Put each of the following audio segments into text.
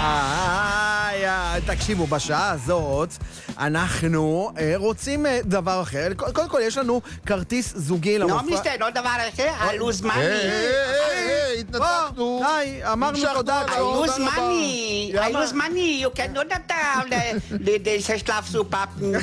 תקשיבו, בשעה הזאת אנחנו רוצים דבר אחר. קודם כל יש לנו כרטיס זוגי למופע. לא משתה, לא דבר אחר, הלוז מאני. התנתקנו. די, אמרנו תודה. הלוז מאני, you can do that the schlaf so pappen.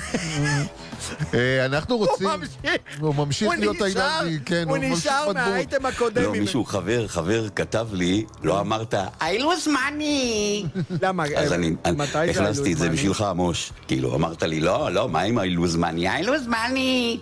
אנחנו רוצים... הוא ממשיך להיות העניין. הוא נשאר מהאייטם הקודם. לא, מישהו, חבר כתב לי, לא אמרת הלוז מאני. למה? אז אני הכנסתי את זה בשבילך, עמוש. כאילו, אמרת לי, לא, מה עם הלוז מאני? הלוז מאני.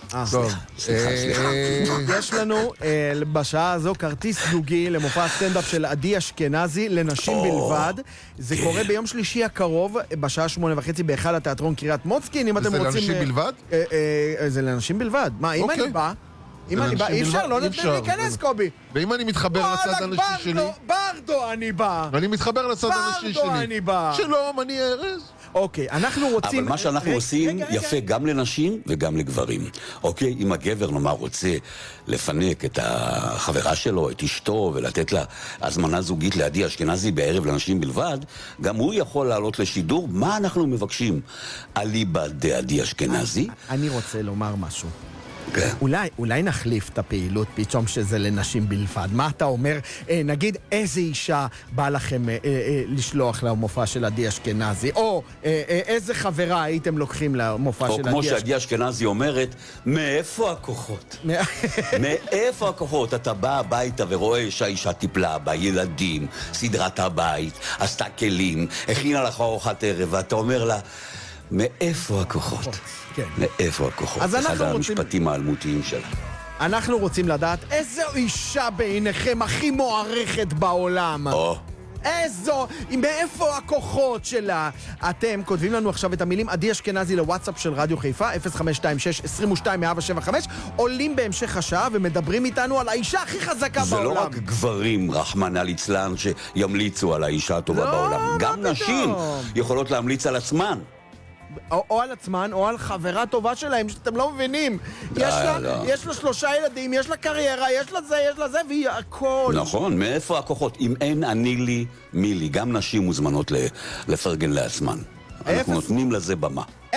סליחה. יש לנו בשעה הזו כרטיס זוגי למופע סטנדאפ של עדי אשכנזי לנשים בלבד. זה קורה ביום שלישי הקרוב בשעה 8:30 בהיכל התיאטרון קריית מוצקין. אם אתם רוצים... זה לאנשים בלבד? זה לאנשים בלבד. מה, אם אני בא... אי אפשר, לא נותן להיכנס, קובי. ואם אני מתחבר לצד הנשי שלי... ברדו אני בא. ואני מתחבר לצד הנשי שלי. ברדו אני בא. שלום, אני ארז. אוקיי, אנחנו רוצים... אבל מה שאנחנו עושים יפה גם לנשים וגם לגברים. אוקיי, אם הגבר, נאמר, רוצה לפנק את החברה שלו, את אשתו, ולתת לה הזמנה זוגית לעדי אשכנזי בערב לנשים בלבד, גם הוא יכול לעלות לשידור. מה אנחנו מבקשים? אליבא דעדי אשכנזי? אני רוצה לומר משהו. כן. אולי נחליף את הפעילות פתאום שזה לנשים בלבד. מה אתה אומר? נגיד איזה אישה בא לכם לשלוח למופע של עדי אשכנזי, או איזה חברה הייתם לוקחים למופע של עדי אשכנזי. או כמו שעדי אשכנזי אומרת, מאיפה הכוחות? מאיפה הכוחות? אתה בא הביתה ורואה שהאישה טיפלה בילדים, סדרת הבית, עשתה כלים, הכינה לך ארוחת ערב, ואתה אומר לה, מאיפה הכוחות? כן. מאיפה הכוחות? אז אחד המשפטים האלמותיים שלה. אנחנו רוצים לדעת איזו אישה בעיניכם הכי מוערכת בעולם. איזו, מאיפה הכוחות שלה? אתם כותבים לנו עכשיו את המילים עדי אשכנזי לוואטסאפ של רדיו חיפה 0526-22-175, עולים בהמשך השעה ומדברים איתנו על האישה הכי חזקה בעולם. זה לא רק גברים, רחמנא ליצלן, שימליצו על האישה הטובה בעולם. גם נשים יכולות להמליץ על עצמן. או על עצמן, או על חברה טובה שלהם, שאתם לא מבינים. יש לה 3 ילדים, יש לה קריירה, יש לה זה, והיא הכל. נכון, מאיפה הכוחות? אם אין אני לי, מי לי. גם נשים מוזמנות לפרגן לעצמן. אנחנו נותנים לזה במה.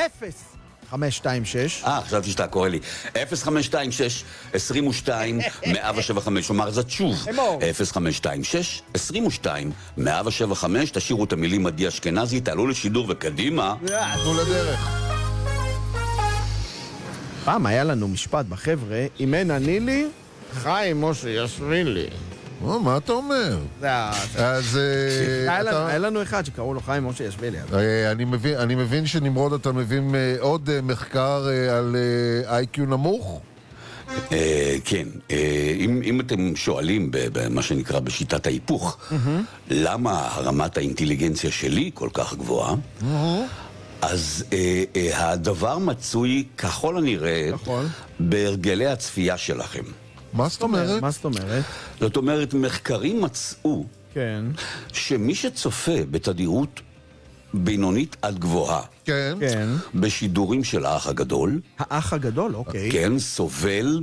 526. חשבתי שאתה קורא לי. 0526-22-175. אומר זאת שוב. 0526-22-175. תשאירו את המילים עדי אשכנזי, תעלו לשידור וקדימה. תנו לדרך. פעם היה לנו משפט בחבר'ה, אם אין אני לי, חיים משה ישבין לי. מה אתה אומר? אז... היה לנו אחד שקראו לו חיים משה ישבילי. אני מבין שנמרוד אתה מבין עוד מחקר על איי-קיו נמוך? כן, אם אתם שואלים במה שנקרא בשיטת ההיפוך, למה רמת האינטליגנציה שלי כל כך גבוהה, אז הדבר מצוי ככל הנראה בהרגלי הצפייה שלכם. מה זאת אומרת? מה זאת אומרת? זאת אומרת, מחקרים מצאו שמי שצופה בתדירות בינונית עד גבוהה בשידורים של האח הגדול, האח הגדול, אוקיי. כן, סובל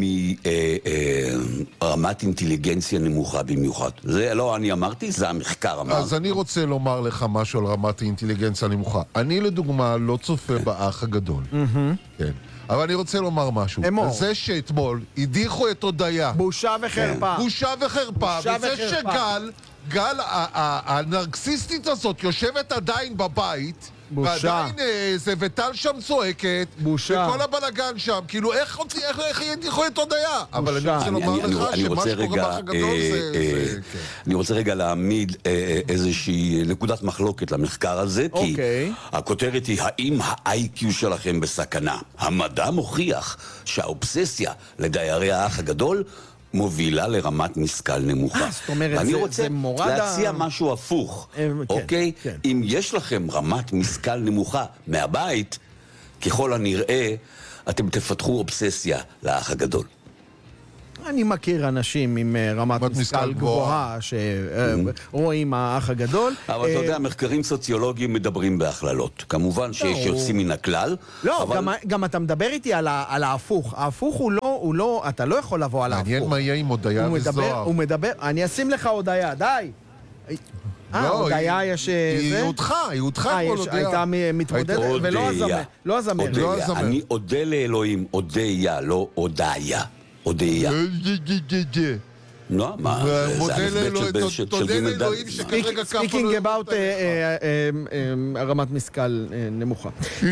מרמת אינטליגנציה נמוכה במיוחד. זה לא אני אמרתי, זה המחקר אמר. אז אני רוצה לומר לך משהו על רמת האינטליגנציה הנמוכה. אני לדוגמה לא צופה באח הגדול. כן. אבל אני רוצה לומר משהו. זה שאתמול הדיחו את הודיה. בושה וחרפה. בושה וחרפה. וזה גל הנרקסיסטית הזאת יושבת עדיין בבית, ועדיין זה וטל שם צועקת, וכל הבלגן שם, כאילו איך ידיחו את הודיה? אבל אני רוצה לומר לך שמה שקורה באח הגדול זה... אני רוצה רגע להעמיד איזושהי נקודת מחלוקת למחקר הזה, כי הכותרת היא, האם ה-IQ שלכם בסכנה? המדע מוכיח שהאובססיה לדיירי האח הגדול מובילה לרמת משכל נמוכה. זאת אומרת, אני רוצה להציע משהו הפוך, אוקיי? אם יש לכם רמת משכל נמוכה מהבית, ככל הנראה, אתם תפתחו אובססיה לאח הגדול. אני מכיר אנשים עם רמת משכל גבוהה שרואים האח הגדול. אבל אתה יודע, מחקרים סוציולוגיים מדברים בהכללות. כמובן שיש יוצאים מן הכלל. לא, גם אתה מדבר איתי על ההפוך. ההפוך הוא לא, אתה לא יכול לבוא על ההפוך. מעניין מה יהיה עם הודיה וזוהר. הוא מדבר, אני אשים לך הודיה, די. הודיה יש... היא הודחה כל הודיה. הייתה מתמודדת, ולא הזמר. אני אודה לאלוהים, אודיה, לא הודיה. הודיה. לא, מה? תודה לאלוהים שכרגע כפה לו... Speaking about הרמת משכל נמוכה.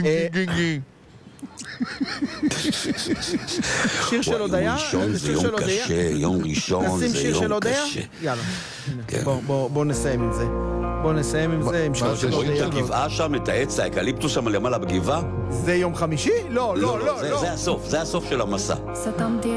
שיר של הודיה? יום ראשון זה יום קשה. יאללה, בואו נסיים עם זה. עם שיר של רואים הודיה. את הגבעה שם, את העץ האקליפטוס שם למעלה בגבעה? זה יום חמישי? לא. זה הסוף של המסע.